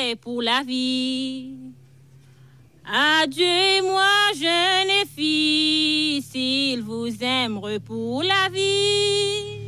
est pour la vie. Adieu, moi, jeune fille, s'il vous aime pour la vie.